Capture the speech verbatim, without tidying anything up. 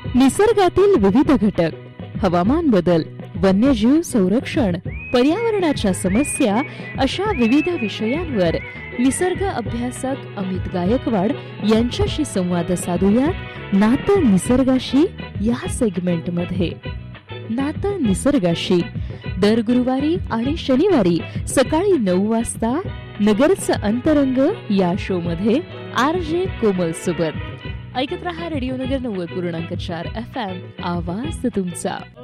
निसर्गातील विविध घटक, हवामान बदल, वन्यजीव संरक्षण, पर्यावरणाच्या समस्या अशा विविध विषयांवर निसर्ग अभ्यासक अमित गायकवाड यांच्याशी संवाद साधूयात नातं निसर्गाशी या सेगमेंट मध्ये. नातं निसर्गाशी दर गुरुवारी आणि शनिवारी सकाळी नऊ वाजता नगरचं अंतरंग या शो मध्ये आर जे कोमल सोबत. ऐकत रहा रेडिओ नगर नव्वद पूर्णांक चार एफ एम, आवाज तुमचा.